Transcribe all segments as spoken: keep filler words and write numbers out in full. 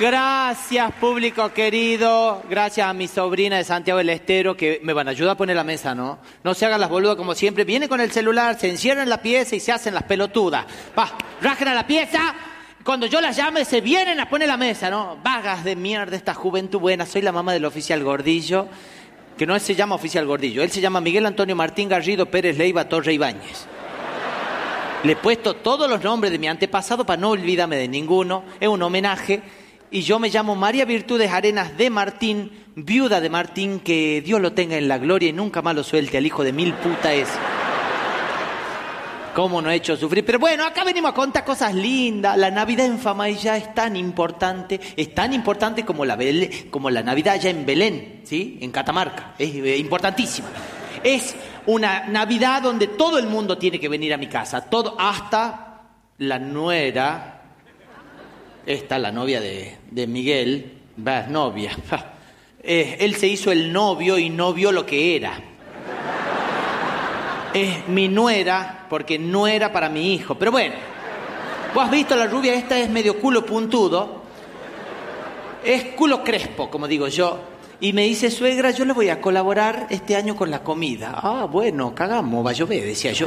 Gracias, público querido. Gracias a mi sobrina de Santiago del Estero, que me van a ayudar a poner la mesa, ¿no? No se hagan las boludas como siempre. Vienen con el celular, se encierran en la pieza y se hacen las pelotudas. Va, rajan a la pieza. Cuando yo las llame, se vienen a poner la mesa, ¿no? Vagas de mierda, esta juventud buena. Soy la mamá del oficial Gordillo, que no se llama oficial Gordillo. Él se llama Miguel Antonio Martín Garrido Pérez Leiva Torre Ibáñez. Le he puesto todos los nombres de mi antepasado para no olvidarme de ninguno. Es un homenaje. Y yo me llamo María Virtudes Arenas de Martín, viuda de Martín, que Dios lo tenga en la gloria y nunca más lo suelte al hijo de mil puta ese. ¿Cómo no he hecho sufrir? Pero bueno, acá venimos a contar cosas lindas. La Navidad en Famaillá es tan importante, es tan importante como la, como la Navidad allá en Belén, ¿sí? En Catamarca, es eh, importantísima. Es una Navidad donde todo el mundo tiene que venir a mi casa, todo, hasta la nuera. Esta, la novia de, de Miguel, va, novia. Eh, él se hizo el novio y no vio lo que era. Es mi nuera, porque no era para mi hijo. Pero bueno, vos has visto la rubia, esta es medio culo puntudo. Es culo crespo, como digo yo. Y me dice, suegra, yo le voy a colaborar este año con la comida. Ah, bueno, cagamos, va a llover, decía yo.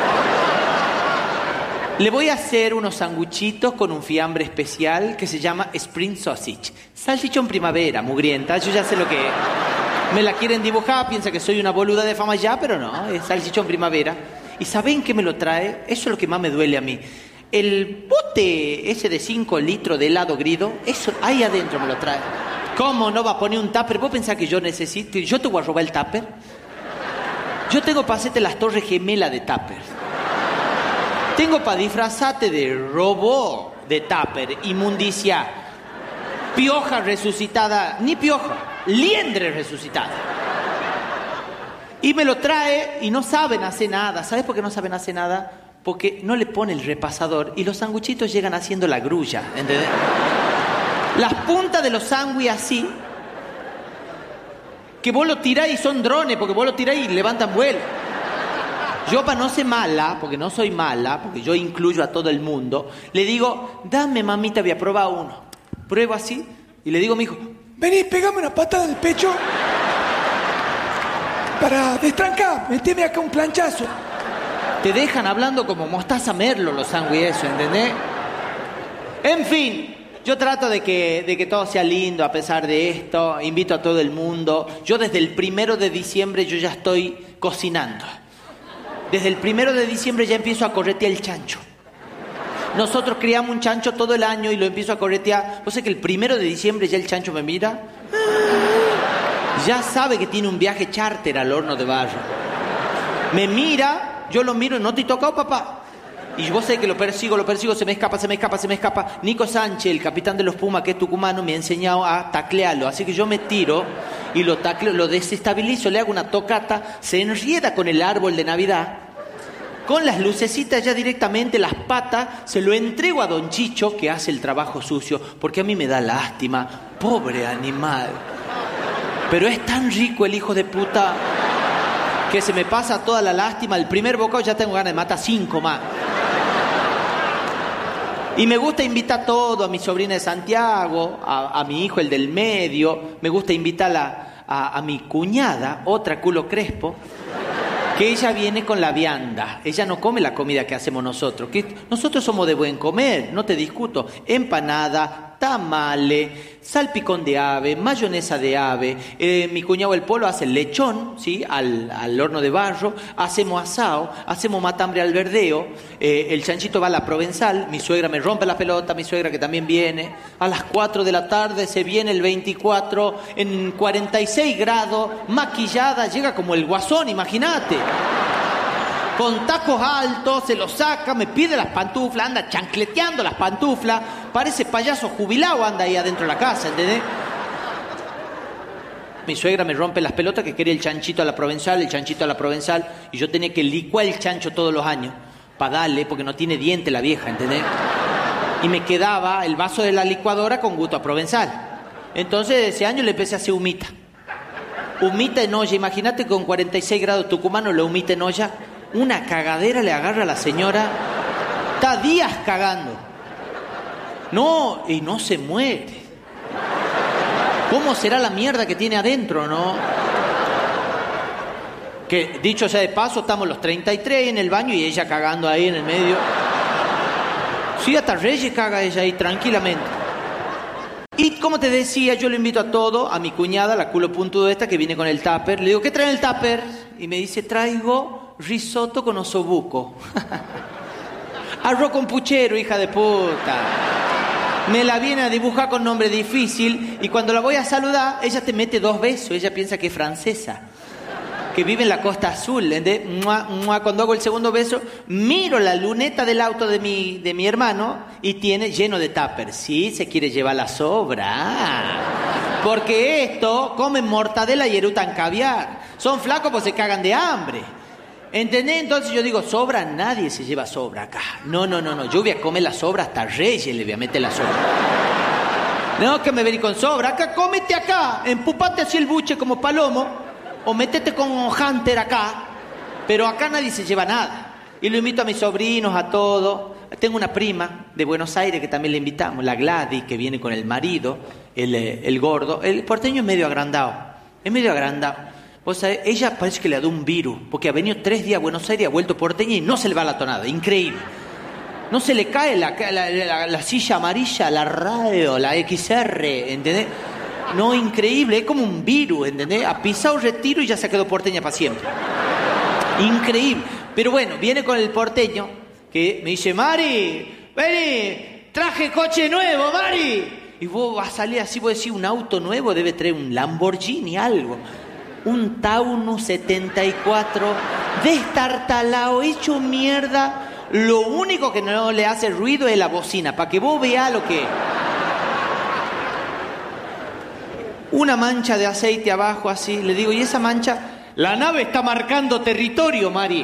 Le voy a hacer unos sanguchitos con un fiambre especial que se llama Spring Sausage. Salchichón primavera, mugrienta. Yo ya sé lo que es. Me la quieren dibujar, piensa que soy una boluda de fama ya, pero no, es salchichón primavera. ¿Y saben qué me lo trae? Eso es lo que más me duele a mí. El bote ese de cinco litros de helado grido, eso ahí adentro me lo trae. ¿Cómo no va a poner un tupper? ¿Vos pensás que yo necesito? ¿Yo te voy a robar el tupper? Yo tengo para hacerte las torres gemelas de tupper. Tengo para disfrazarte de robot de tupper, inmundicia, pioja resucitada, ni pioja, liendre resucitada. Y me lo trae y no saben hacer nada. ¿Sabes por qué no saben hacer nada? Porque no le pone el repasador y los sanguchitos llegan haciendo la grulla, ¿entendés? Las puntas de los sándwiches así, que vos lo tirás y son drones, porque vos lo tirás y levantan vuelo. Yo, para no ser mala, porque no soy mala, porque yo incluyo a todo el mundo, le digo, dame, mamita, voy a probar uno. Pruebo así y le digo a mi hijo, vení, pegame una patada en el pecho para destrancar, meteme acá un planchazo. Te dejan hablando como mostaza merlo los sándwiches, ¿entendés? En fin, yo trato de que, de que todo sea lindo a pesar de esto, invito a todo el mundo. Yo desde el primero de diciembre yo ya estoy cocinando. Desde el primero de diciembre ya empiezo a corretear el chancho. Nosotros criamos un chancho todo el año y lo empiezo a corretear. ¿Vos sabés que el primero de diciembre ya el chancho me mira? Ya sabe que tiene un viaje charter al horno de barro. Me mira, yo lo miro y no te he tocado, papá. Y vos sabés que lo persigo, lo persigo, se me escapa, se me escapa, se me escapa. Nico Sánchez, el capitán de los Pumas, que es tucumano, me ha enseñado a taclearlo. Así que yo me tiro y lo tacleo, lo desestabilizo, le hago una tocata, se enrieda con el árbol de Navidad, con las lucecitas ya directamente, las patas, se lo entrego a Don Chicho, que hace el trabajo sucio, porque a mí me da lástima, pobre animal. Pero es tan rico el hijo de puta que se me pasa toda la lástima. El primer bocado ya tengo ganas de matar cinco más. Y me gusta invitar todo, a mi sobrina de Santiago, a, a mi hijo, el del medio. Me gusta invitar a, a, a mi cuñada, otra culo crespo, que ella viene con la vianda. Ella no come la comida que hacemos nosotros. Que nosotros somos de buen comer, no te discuto. Empanada, tamales, salpicón de ave, mayonesa de ave. Eh, mi cuñado el Polo hace el lechón, ¿sí? Al, al horno de barro. Hacemos asado, hacemos matambre al verdeo. Eh, el chanchito va a la provenzal. Mi suegra me rompe la pelota, mi suegra que también viene. A las cuatro de la tarde se viene el veinticuatro en cuarenta y seis grados, maquillada, llega como el guasón, imagínate. Con tacos altos, se los saca, me pide las pantuflas, anda chancleteando las pantuflas, parece payaso jubilado, anda ahí adentro de la casa, ¿entendés? Mi suegra me rompe las pelotas que quería el chanchito a la provenzal, el chanchito a la provenzal, y yo tenía que licuar el chancho todos los años, para darle, porque no tiene diente la vieja, ¿entendés? Y me quedaba el vaso de la licuadora con gusto a provenzal. Entonces ese año le empecé a hacer humita. Humita en olla, imagínate con cuarenta y seis grados tucumano, la humita en olla. Una cagadera le agarra a la señora, está días cagando. No, y no se muere. ¿Cómo será la mierda que tiene adentro, no? Que, dicho sea de paso, estamos los treinta y tres en el baño y ella cagando ahí en el medio. Sí, hasta Reyes caga ella ahí tranquilamente. Y como te decía, yo le invito a todo, a mi cuñada, la culo puntudo esta, que viene con el tupper. Le digo, ¿qué trae el tupper? Y me dice, traigo risotto con osobuco. Arroz con puchero, hija de puta. Me la viene a dibujar con nombre difícil y cuando la voy a saludar, ella te mete dos besos. Ella piensa que es francesa, que vive en la Costa Azul. ¿Entendés? Mua, mua. Cuando hago el segundo beso, miro la luneta del auto de mi, de mi hermano y tiene lleno de tupper. Sí, se quiere llevar la sobra. Porque esto comen mortadela y erutan caviar. Son flacos pues se cagan de hambre. ¿Entendés? Entonces yo digo, sobra, nadie se lleva sobra acá. No, no, no, no. Yo voy a comer la sobra hasta Reyes, le voy a meter la sobra. No, que me venís con sobra. Acá, cómete acá. Empupate así el buche como palomo. O métete con Hunter acá. Pero acá nadie se lleva nada. Y lo invito a mis sobrinos, a todos. Tengo una prima de Buenos Aires que también le invitamos. La Gladys, que viene con el marido. El, el gordo. El porteño es medio agrandado. Es medio agrandado. O sea, ella parece que le ha dado un virus, porque ha venido tres días a Buenos Aires, ha vuelto porteña y no se le va la tonada, increíble. No se le cae la, la, la, la silla amarilla, la radio, la equis erre, ¿entendés? No, increíble, es como un virus, ¿entendés? Ha pisado retiro y ya se quedó porteña para siempre. Increíble. Pero bueno, viene con el porteño, que me dice, Mari, vení, traje coche nuevo, Mari. Y vos vas a salir así, vos decís, un auto nuevo debe traer un Lamborghini, algo. Un Taunus setenta y cuatro destartalado, hecho mierda. Lo único que no le hace ruido es la bocina, para que vos veas lo que es. Una mancha de aceite abajo así. Le digo, ¿y esa mancha? La nave está marcando territorio, Mari.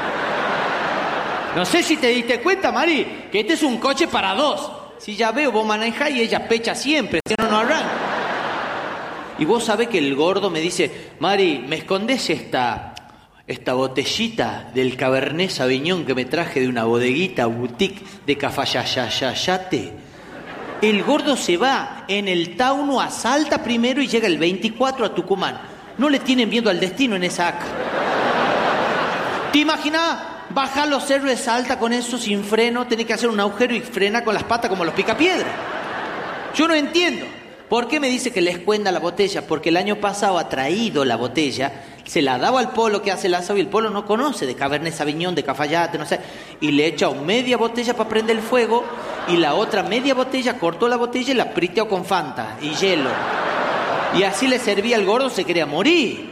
No sé si te diste cuenta, Mari, que este es un coche para dos. Si ya veo, vos manejás y ella pecha siempre, si no, no arranca. Y vos sabés que el gordo me dice, Mari, ¿me escondés esta, esta botellita del Cabernet Sauvignon que me traje de una bodeguita boutique de Cafayayayayate? El gordo se va en el Tauno a Salta primero y llega el veinticuatro a Tucumán. No le tienen miedo al destino en esa acá. ¿Te imaginás bajar los cerros de Salta con eso sin freno? Tenés que hacer un agujero y frenar con las patas como los picapiedras. Yo no entiendo. ¿Por qué me dice que le escuenda la botella? Porque el año pasado ha traído la botella, se la daba al Polo que hace el asado y el Polo no conoce de Cabernet Sauvignon, de Cafayate, no sé. Y le echa media botella para prender el fuego y la otra media botella, cortó la botella y la priteó con Fanta y hielo. Y así le servía al gordo, se quería morir.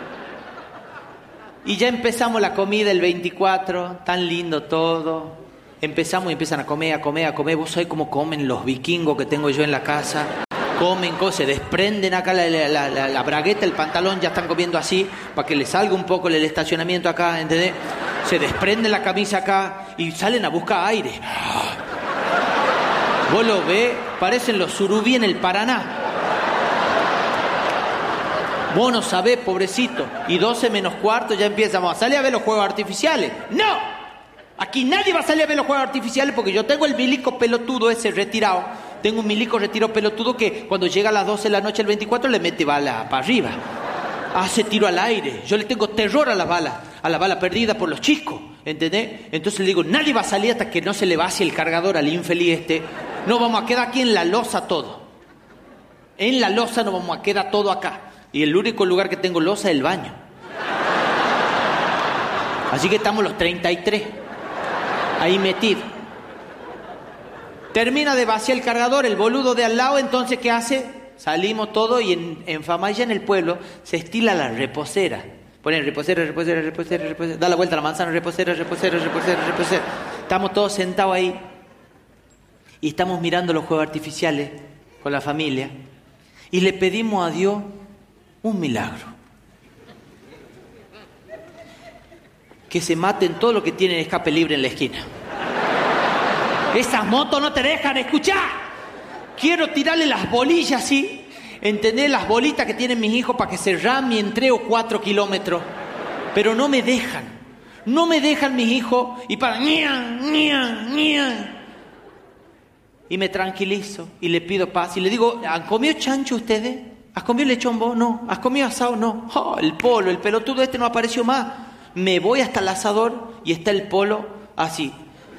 Y ya empezamos la comida el veinticuatro, tan lindo todo. Empezamos y empiezan a comer, a comer, a comer. Vos sabés cómo comen los vikingos que tengo yo en la casa. Comen cosas, se desprenden acá la, la, la, la bragueta, el pantalón, ya están comiendo así, para que les salga un poco el estacionamiento acá, ¿entendés? Se desprende la camisa acá y salen a buscar aire. Vos lo ves, parecen los surubí en el Paraná. Vos no sabés, pobrecito. Y doce menos cuarto ya empezamos a salir a ver los juegos artificiales. ¡No! Aquí nadie va a salir a ver los juegos artificiales porque yo tengo el milico pelotudo ese retirado. Tengo un milico retiro pelotudo que cuando llega a las doce de la noche el veinticuatro le mete bala para arriba. Hace tiro al aire. Yo le tengo terror a la bala, a la bala perdida por los chicos, ¿entendés? Entonces le digo, nadie va a salir hasta que no se le vacíe el cargador al infeliz este. No vamos a quedar aquí en la loza todo. En la loza no vamos a quedar todo acá. Y el único lugar que tengo loza es el baño. Así que estamos los treinta y tres ahí metidos. Termina de vaciar el cargador, el boludo de al lado, entonces ¿qué hace? Salimos todos y en, en Famaya, en el pueblo, se estila la reposera. Ponen reposera, reposera, reposera, reposera, da la vuelta a la manzana, reposera, reposera, reposera, reposera. Estamos todos sentados ahí y estamos mirando los juegos artificiales con la familia y le pedimos a Dios un milagro. Que se maten todo lo que tienen escape libre en la esquina. Esas motos no te dejan escuchar. Quiero tirarle las bolillas, ¿sí? ¿Entendés? Las bolitas que tienen mis hijos para que se ramien tres o cuatro kilómetros. Pero no me dejan. No me dejan mis hijos y para... ñan, ñan, ñan. Y me tranquilizo y le pido paz. Y le digo, ¿han comido chancho ustedes? ¿Has comido lechón vos? No. ¿Has comido asado? No. Oh, el polo, el pelotudo este no apareció más. Me voy hasta el asador y está el polo así.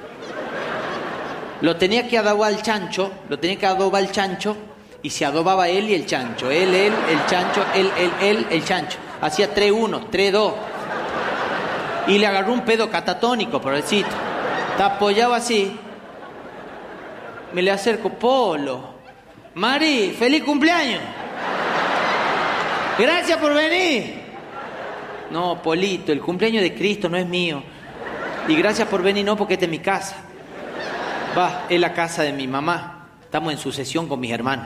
Lo tenía que adobar al chancho, lo tenía que adobar al chancho y se adobaba él y el chancho. Él, él, el chancho, él, él, él, el chancho. Hacía tres uno, tres dos. Y le agarró un pedo catatónico, pobrecito. Está apoyado así. Me le acerco, Polo. Mari, feliz cumpleaños. Gracias por venir. No, Polito, el cumpleaños de Cristo no es mío. Y gracias por venir, no, porque esta es mi casa. Va, es la casa de mi mamá. Estamos en sucesión con mis hermanos.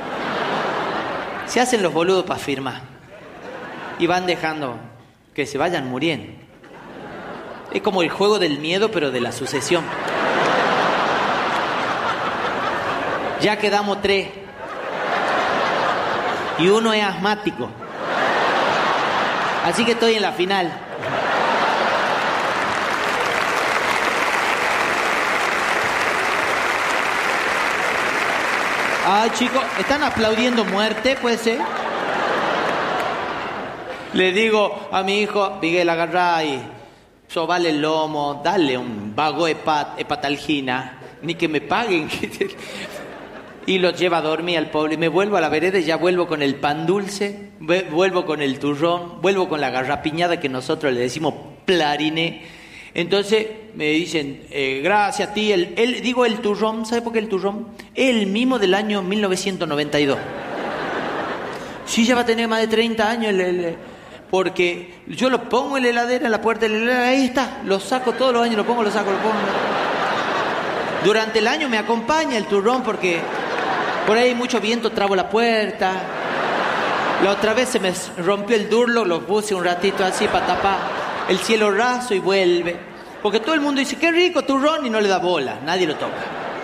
Se hacen los boludos para firmar. Y van dejando que se vayan muriendo. Es como el juego del miedo, pero de la sucesión. Ya quedamos tres. Y uno es asmático. Así que estoy en la final. Ay, chicos, ¿están aplaudiendo muerte? ¿Puede ser? Le digo a mi hijo, Miguel, agarrá y sobale el lomo, dale un vago de hepat, hepatalgina, ni que me paguen. Y lo lleva a dormir al pobre. Y me vuelvo a la vereda y ya vuelvo con el pan dulce, vuelvo con el turrón, vuelvo con la garrapiñada que nosotros le decimos plariné. Entonces me dicen, eh, gracias a ti, el, el, digo el turrón, ¿sabe por qué el turrón? Es el mismo del año mil novecientos noventa y dos. Sí, ya va a tener más de treinta años, el, el, porque yo lo pongo en la heladera, en la puerta de la heladera, ahí está, lo saco todos los años, lo pongo, lo saco, lo pongo. Durante el año me acompaña el turrón porque por ahí hay mucho viento, trabo la puerta. La otra vez se me rompió el durlo, lo puse un ratito así para tapar el cielo raso y vuelve. Porque todo el mundo dice, qué rico turrón, y no le da bola, nadie lo toca.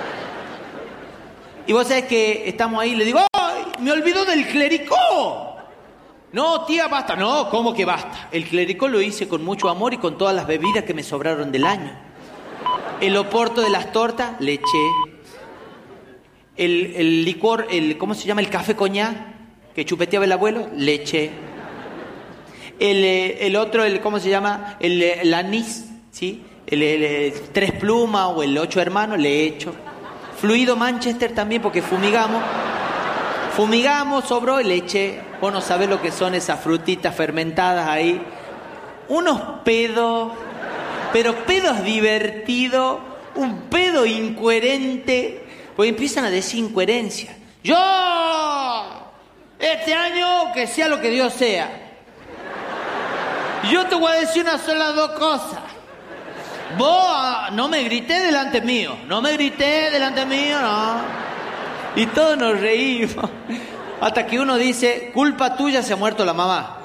Y vos sabés que estamos ahí y le digo, ¡ay, me olvidó del clericó! No, tía, basta. No, ¿cómo que basta? El clericó lo hice con mucho amor y con todas las bebidas que me sobraron del año. El oporto de las tortas, le eché. El, el licor, el, ¿cómo se llama? El café coñac, que chupeteaba el abuelo, le eché. El, el otro, el, ¿cómo se llama? El, el anís, ¿sí? El, el, el tres plumas o el ocho hermanos, le he hecho. Fluido Manchester también, porque fumigamos. Fumigamos, sobró y le eché. Vos no sabés lo que son esas frutitas fermentadas ahí. Unos pedos, pero pedos divertidos, un pedo incoherente, porque empiezan a decir incoherencia. Yo, este año, que sea lo que Dios sea. Yo te voy a decir una sola dos cosas. Vos no me grité delante mío. No me grité delante mío, no. Y todos nos reímos. Hasta que uno dice, culpa tuya se ha muerto la mamá.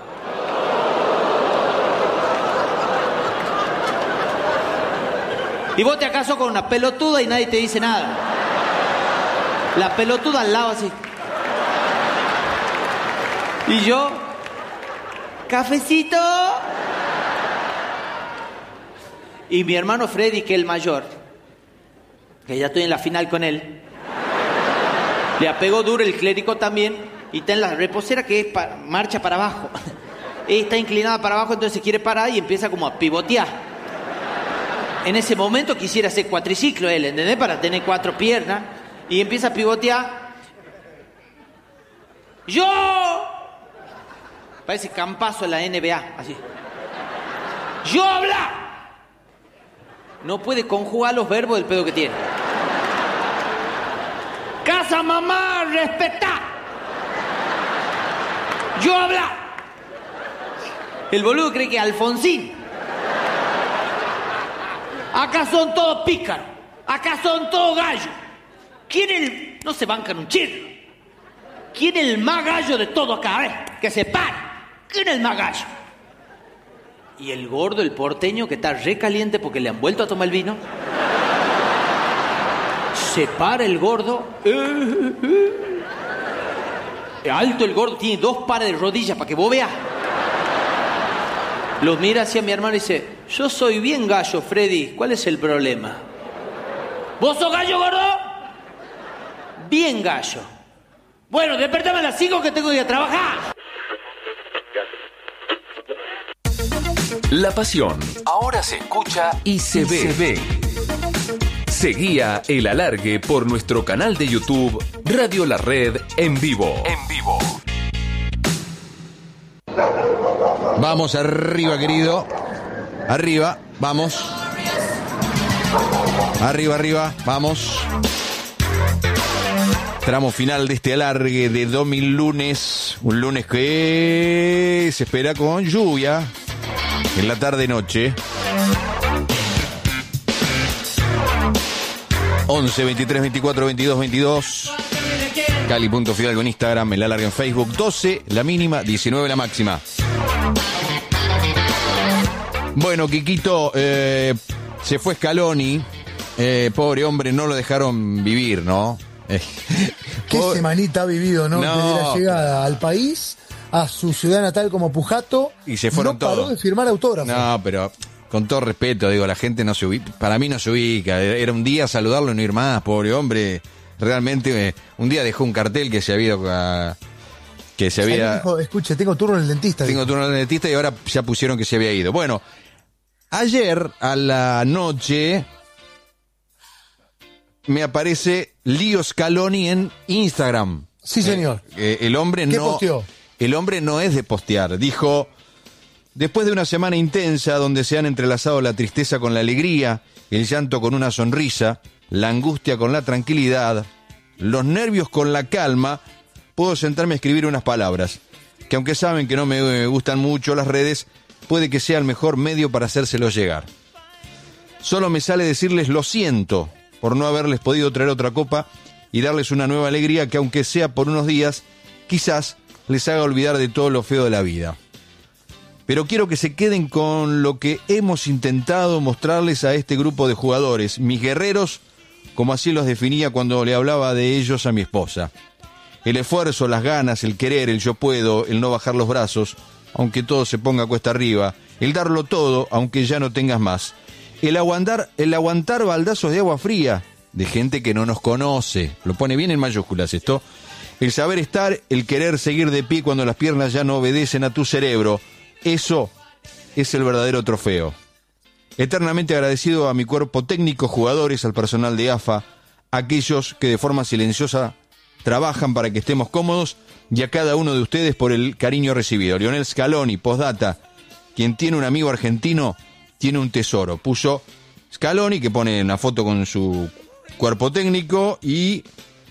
Y vos te acaso con una pelotuda y nadie te dice nada. La pelotuda al lado así. Y yo, cafecito. Y mi hermano Freddy, que es el mayor, que ya estoy en la final con él, le apegó duro el clérigo también y está en la reposera que es pa- marcha para abajo. Está inclinada para abajo, entonces se quiere parar y empieza como a pivotear. En ese momento quisiera hacer cuatriciclo él, ¿entendés? Para tener cuatro piernas. Y empieza a pivotear. ¡Yo! Parece campazo en la N B A, así. ¡Yo habla! No puede conjugar los verbos del pedo que tiene. Casa, mamá, respetá. Yo habla. El boludo cree que es Alfonsín. Acá son todos pícaros. Acá son todos gallos. ¿Quién es el...? No se bancan un chirlo. ¿Quién es el más gallo de todo acá? A ver, que se pare. ¿Quién es el más gallo? Y el gordo, el porteño, que está re caliente porque le han vuelto a tomar el vino. Se para el gordo. Eh, eh. Alto el gordo, tiene dos pares de rodillas para que vos veas. Lo mira hacia mi hermano y dice, yo soy bien gallo, Freddy, ¿cuál es el problema? ¿Vos sos gallo, gordo? Bien gallo. Bueno, despertame a las cinco que tengo que ir a trabajar. La pasión ahora se escucha y se, y ve. se ve. Seguía El Alargue por nuestro canal de YouTube Radio La Red en vivo. En vivo. Vamos arriba, querido. Arriba, vamos. Arriba, arriba, vamos. Tramo final de este alargue de Domi lunes. Un lunes que se espera con lluvia en la tarde-noche. once, veintitrés, veinticuatro, veintidós, veintidós. Cali.fidalgo en Instagram, El Alargue en Facebook. doce la mínima, diecinueve la máxima. Bueno, Quiquito, eh, se fue Scaloni. Eh, pobre hombre, no lo dejaron vivir, ¿no? Eh, Qué pobre... semanita ha vivido, ¿no? No. Desde la llegada al país, a su ciudad natal como Pujato. Y se fueron no todos. paró de firmar autógrafos. No, pero con todo respeto, digo, la gente no se ubica. Para mí no se ubica. Era un día saludarlo y no ir más, pobre hombre. Realmente, eh, un día dejó un cartel que se había... Uh, que se había... Dijo, escuche, tengo turno en el dentista. Tengo dijo. turno en el dentista y ahora ya pusieron que se había ido. Bueno, ayer a la noche me aparece Leo Scaloni en Instagram. Sí, señor. Eh, eh, el hombre ¿Qué no... posteó? El hombre no es de postear. Dijo, después de una semana intensa donde se han entrelazado la tristeza con la alegría, el llanto con una sonrisa, la angustia con la tranquilidad, los nervios con la calma, puedo sentarme a escribir unas palabras, que aunque saben que no me gustan mucho las redes, puede que sea el mejor medio para hacérselos llegar. Solo me sale decirles lo siento por no haberles podido traer otra copa y darles una nueva alegría que aunque sea por unos días, quizás les haga olvidar de todo lo feo de la vida. Pero quiero que se queden con lo que hemos intentado mostrarles a este grupo de jugadores, mis guerreros, como así los definía cuando le hablaba de ellos a mi esposa. El esfuerzo, las ganas, el querer, el yo puedo, el no bajar los brazos, aunque todo se ponga cuesta arriba, el darlo todo, aunque ya no tengas más. El aguantar, el aguantar baldazos de agua fría, de gente que no nos conoce, lo pone bien en mayúsculas esto. El saber estar, el querer seguir de pie cuando las piernas ya no obedecen a tu cerebro, eso es el verdadero trofeo. Eternamente agradecido a mi cuerpo técnico, jugadores, al personal de A F A, aquellos que de forma silenciosa trabajan para que estemos cómodos, y a cada uno de ustedes por el cariño recibido. Lionel Scaloni, postdata, quien tiene un amigo argentino, tiene un tesoro. Puso Scaloni, que pone una foto con su cuerpo técnico, y...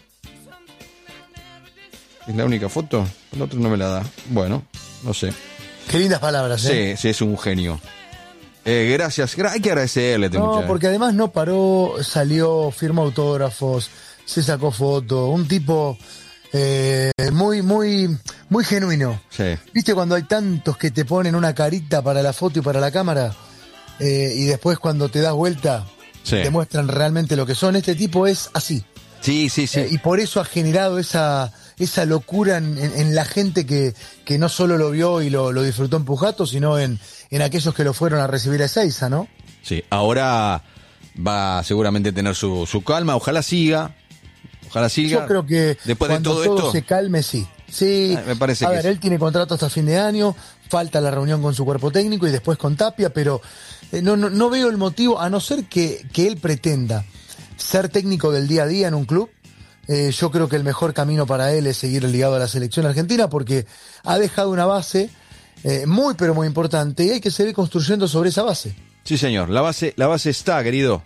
¿es la única foto? El otro no me la da. Bueno, no sé. Qué lindas palabras, ¿eh? Sí, sí, es un genio. Eh, gracias, hay que agradecerle a este No, muchacho. porque además no paró, salió, firmó autógrafos, se sacó fotos, un tipo eh, muy, muy, muy genuino. Sí. ¿Viste cuando hay tantos que te ponen una carita para la foto y para la cámara? Eh, y después cuando te das vuelta, Sí. te muestran realmente lo que son. Este tipo es así. Sí, sí, sí. Eh, y por eso ha generado esa, esa locura en, en, en la gente que, que no solo lo vio y lo, lo disfrutó en Pujato, sino en, en aquellos que lo fueron a recibir a Ezeiza, ¿no? Sí, ahora va seguramente a tener su, su calma, ojalá siga, ojalá siga. Yo creo que después de cuando todo, todo esto se calme, sí. Sí, Ah, me parece a que ver, sí. él tiene contrato hasta fin de año, falta la reunión con su cuerpo técnico y después con Tapia, pero eh, no, no, no veo el motivo, a no ser que, que él pretenda ser técnico del día a día en un club. Eh, yo creo que el mejor camino para él es seguir ligado a la selección argentina porque ha dejado una base eh, muy pero muy importante y hay que seguir construyendo sobre esa base. Sí, señor, la base, la base está, querido.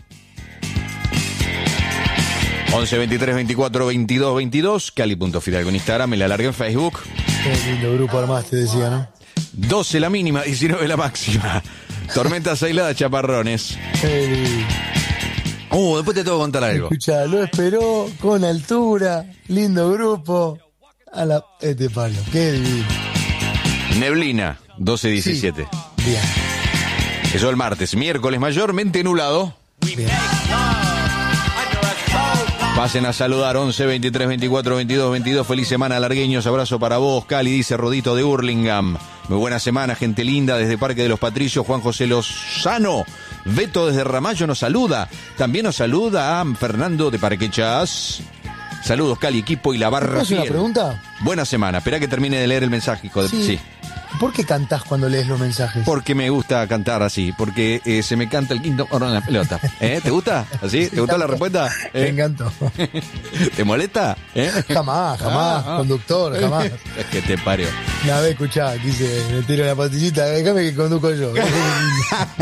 once, veintitrés, veinticuatro, veintidós, veintidós, Cali.fidalgo en Instagram, me la largué en Facebook. Qué lindo grupo armaste, decía, ¿no? doce la mínima, diecinueve la máxima. Tormentas aisladas, chaparrones. Eh, Uh, después te tengo que contar algo. Escucha, lo esperó con altura, lindo grupo. A la. Este palo, qué divino. Neblina, doce diecisiete. Sí. Bien, Eso el martes. Miércoles, mayormente nublado. bien. Pasen a saludar, once, veintitrés, veinticuatro, veintidós, veintidós. Feliz semana, largueños. Abrazo para vos, Cali, dice Rodito de Hurlingham. Muy buena semana, gente linda. Desde Parque de los Patricios, Juan José Lozano. Beto desde Ramallo nos saluda. También nos saluda a Fernando de Parquechas. Saludos, Cali, equipo y la barra ¿Puedo hacer una fiel. pregunta? Buena semana. Esperá que termine de leer el mensaje, hijo de... Sí. sí. ¿Por qué cantás cuando lees los mensajes? Porque me gusta cantar así, porque eh, se me canta el quinto oro en la pelota. ¿Eh? ¿Te gusta? ¿Así? ¿Te gustó la respuesta? Me ¿Eh? encantó. ¿Te molesta? ¿Eh? Jamás, jamás, Ah, ah. conductor, jamás. Es que te parió. Una vez escuchá, quise, me tiro la pastillita, déjame que conduzco yo.